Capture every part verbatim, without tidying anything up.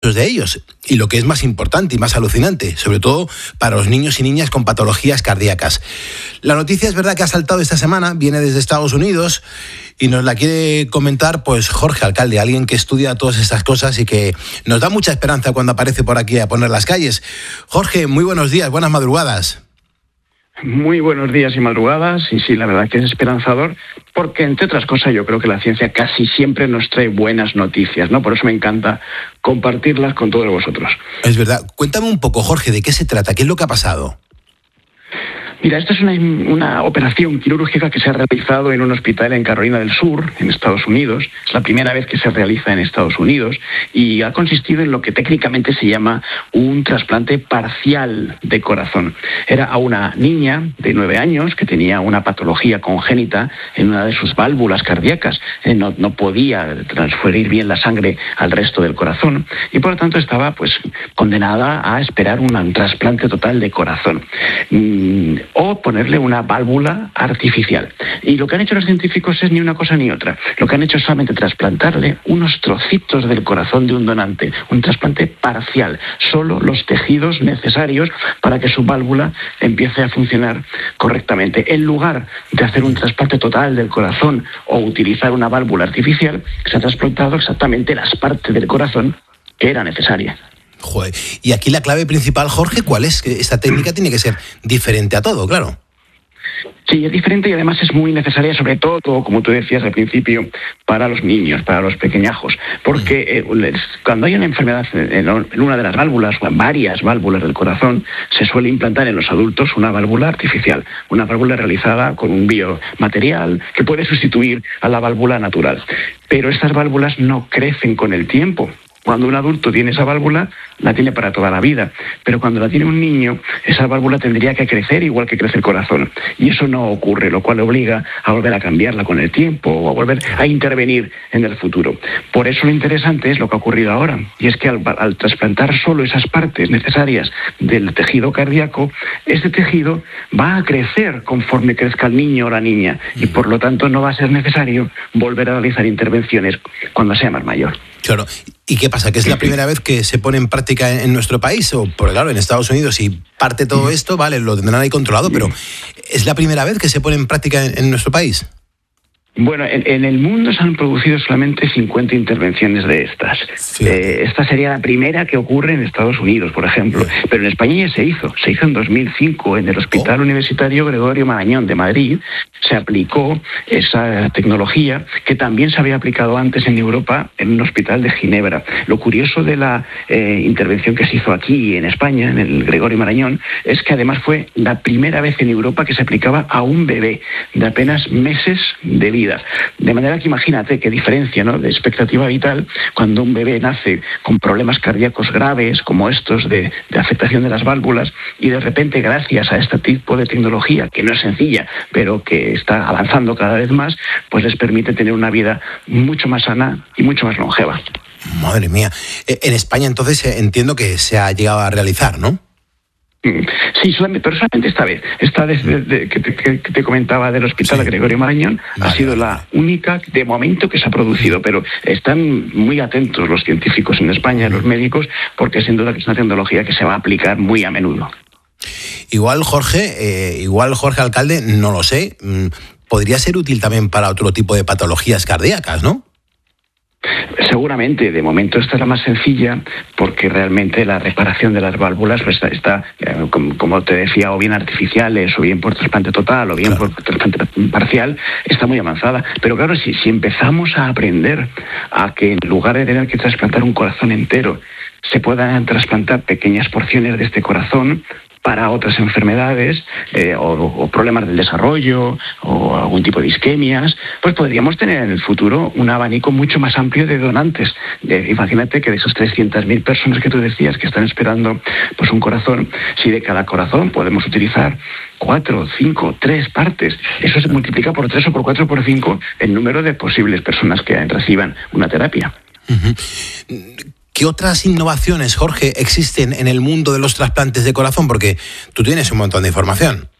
de ellos, y lo que es más importante y más alucinante, sobre todo para los niños y niñas con patologías cardíacas. La noticia es verdad que ha saltado esta semana, viene desde Estados Unidos y nos la quiere comentar pues Jorge Alcalde, alguien que estudia todas estas cosas y que nos da mucha esperanza cuando aparece por aquí a poner las calles. Jorge, muy buenos días, buenas madrugadas. Muy buenos días y madrugadas, y sí, la verdad que es esperanzador, porque entre otras cosas yo creo que la ciencia casi siempre nos trae buenas noticias, ¿no? Por eso me encanta compartirlas con todos vosotros. Es verdad. Cuéntame un poco, Jorge, ¿de qué se trata? ¿Qué es lo que ha pasado? Mira, esta es una, una operación quirúrgica que se ha realizado en un hospital en Carolina del Sur, en Estados Unidos. Es la primera vez que se realiza en Estados Unidos y ha consistido en lo que técnicamente se llama un trasplante parcial de corazón. Era a una niña de nueve años que tenía una patología congénita en una de sus válvulas cardíacas. Eh, no, no podía transferir bien la sangre al resto del corazón y por lo tanto estaba pues condenada a esperar un, un trasplante total de corazón. Mm, o ponerle una válvula artificial. Y lo que han hecho los científicos es ni una cosa ni otra. Lo que han hecho es solamente trasplantarle unos trocitos del corazón de un donante, un trasplante parcial, solo los tejidos necesarios para que su válvula empiece a funcionar correctamente. En lugar de hacer un trasplante total del corazón o utilizar una válvula artificial, se han trasplantado exactamente las partes del corazón que era necesaria. Joder. Y aquí la clave principal, Jorge, ¿cuál es? Que esta técnica tiene que ser diferente a todo, claro. Sí, es diferente y además es muy necesaria, sobre todo, como tú decías al principio, para los niños, para los pequeñajos. Porque eh, cuando hay una enfermedad en una de las válvulas o en varias válvulas del corazón, se suele implantar en los adultos una válvula artificial, una válvula realizada con un biomaterial que puede sustituir a la válvula natural. Pero estas válvulas no crecen con el tiempo. Cuando un adulto tiene esa válvula, la tiene para toda la vida. Pero cuando la tiene un niño, esa válvula tendría que crecer igual que crece el corazón. Y eso no ocurre, lo cual obliga a volver a cambiarla con el tiempo o a volver a intervenir en el futuro. Por eso lo interesante es lo que ha ocurrido ahora. Y es que al, al trasplantar solo esas partes necesarias del tejido cardíaco, ese tejido va a crecer conforme crezca el niño o la niña. Y por lo tanto no va a ser necesario volver a realizar intervenciones cuando sea más mayor. Claro. ¿Y qué pasa? ¿Que es la primera vez que se pone en práctica en, en nuestro país? O, porque claro, en Estados Unidos, si parte todo esto, vale, lo tendrán ahí controlado, pero ¿es la primera vez que se pone en práctica en, en nuestro país? Bueno, en, en el mundo se han producido solamente cincuenta intervenciones de estas. Sí. Eh, esta sería la primera que ocurre en Estados Unidos, por ejemplo. Sí. Pero en España ya se hizo. Se hizo en dos mil cinco en el Hospital oh. Universitario Gregorio Marañón de Madrid. Se aplicó esa tecnología que también se había aplicado antes en Europa en un hospital de Ginebra. Lo curioso de la eh, intervención que se hizo aquí en España, en el Gregorio Marañón, es que además fue la primera vez en Europa que se aplicaba a un bebé de apenas meses de vida. De manera que imagínate qué diferencia, ¿no?, de expectativa vital cuando un bebé nace con problemas cardíacos graves como estos de, de afectación de las válvulas y de repente gracias a este tipo de tecnología que no es sencilla pero que está avanzando cada vez más, pues les permite tener una vida mucho más sana y mucho más longeva. Madre mía. En España entonces entiendo que se ha llegado a realizar, ¿no? Sí, solamente, pero solamente esta vez. Esta vez de, de, que, te, que te comentaba del Hospital sí. Gregorio Marañón vale, ha sido vale. la única de momento que se ha producido, pero están muy atentos los científicos en España, los médicos, porque sin duda que es una tecnología que se va a aplicar muy a menudo. Igual, Jorge, eh, igual Jorge Alcalde, no lo sé, podría ser útil también para otro tipo de patologías cardíacas, ¿no? Seguramente, de momento esta es la más sencilla porque realmente la reparación de las válvulas pues, está, está eh, como, como te decía, o bien artificiales, o bien por trasplante total, o bien claro. por trasplante parcial, está muy avanzada. Pero claro, si, si empezamos a aprender a que en lugar de tener que trasplantar un corazón entero, se puedan trasplantar pequeñas porciones de este corazón para otras enfermedades eh, o, o problemas del desarrollo o algún tipo de isquemias, pues podríamos tener en el futuro un abanico mucho más amplio de donantes. Eh, imagínate que de esos trescientas mil personas que tú decías que están esperando pues un corazón, si de cada corazón podemos utilizar cuatro, cinco, tres partes, eso se multiplica por tres o por cuatro o por cinco el número de posibles personas que reciban una terapia. Uh-huh. ¿Qué otras innovaciones, Jorge, existen en el mundo de los trasplantes de corazón? Porque tú tienes un montón de información.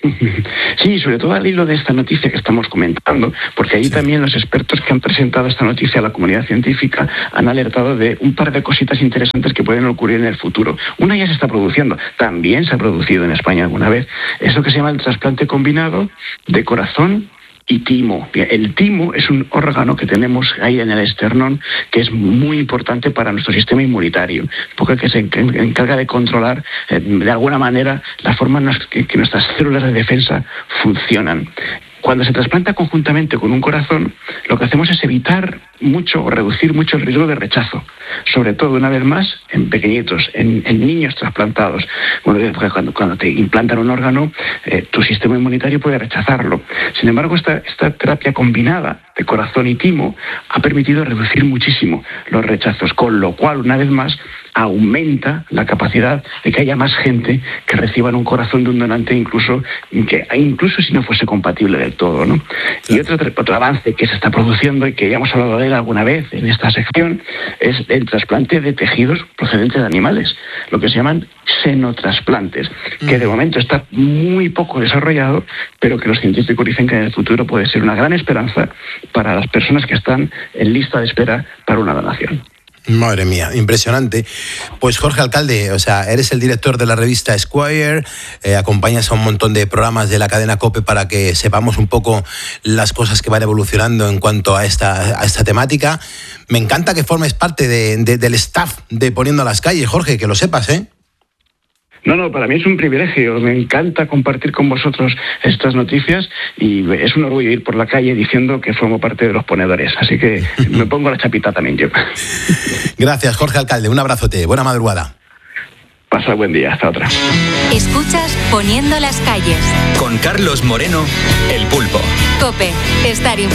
Sí, sobre todo al hilo de esta noticia que estamos comentando, porque ahí sí. También los expertos que han presentado esta noticia a la comunidad científica han alertado de un par de cositas interesantes que pueden ocurrir en el futuro. Una ya se está produciendo, también se ha producido en España alguna vez, eso que se llama el trasplante combinado de corazón y timo. El timo es un órgano que tenemos ahí en el esternón que es muy importante para nuestro sistema inmunitario, porque que se encarga de controlar eh, de alguna manera la forma en que, que nuestras células de defensa funcionan. Cuando se trasplanta conjuntamente con un corazón, lo que hacemos es evitar mucho o reducir mucho el riesgo de rechazo, sobre todo, una vez más, en pequeñitos, en, en niños trasplantados. Bueno, cuando, cuando te implantan un órgano, eh, tu sistema inmunitario puede rechazarlo. Sin embargo, esta, esta terapia combinada de corazón y timo ha permitido reducir muchísimo los rechazos, con lo cual, una vez más, aumenta la capacidad de que haya más gente que reciban un corazón de un donante, incluso que incluso si no fuese compatible del todo, ¿no? Y otro, otro avance que se está produciendo y que ya hemos hablado de él alguna vez en esta sección es el trasplante de tejidos procedentes de animales, lo que se llaman xenotrasplantes, que de momento está muy poco desarrollado, pero que los científicos dicen que en el futuro puede ser una gran esperanza para las personas que están en lista de espera para una donación. Madre mía, impresionante. Pues Jorge Alcalde, o sea, eres el director de la revista Esquire, eh, acompañas a un montón de programas de la cadena COPE para que sepamos un poco las cosas que van evolucionando en cuanto a esta, a esta temática. Me encanta que formes parte de, de, del staff de Poniendo a las Calles, Jorge, que lo sepas, ¿eh? No, no, para mí es un privilegio. Me encanta compartir con vosotros estas noticias y es un orgullo ir por la calle diciendo que formo parte de los ponedores. Así que me pongo la chapita también yo. Gracias, Jorge Alcalde. Un abrazote. Buena madrugada. Pasa buen día. Hasta otra. Escuchas Poniendo las Calles. Con Carlos Moreno, El Pulpo. COPE. Estar informado.